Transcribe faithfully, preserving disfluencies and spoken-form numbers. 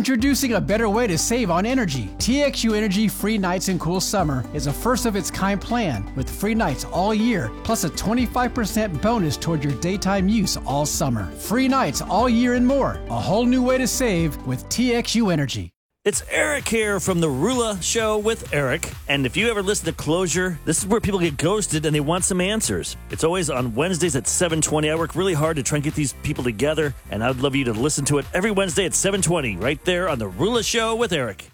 Introducing a better way to save on energy. T X U Energy Free Nights and Cool Summer is a first-of-its-kind plan with free nights all year, plus a twenty-five percent bonus toward your daytime use all summer. Free nights all year and more. A whole new way to save with T X U Energy. It's Eric here from the Rula Show with Eric. And if you ever listen to Closure, this is where people get ghosted and they want some answers. It's always on Wednesdays at seven twenty. I work really hard to try and get these people together, and I'd love you to listen to it every Wednesday at seven twenty, right there on the Rula Show with Eric.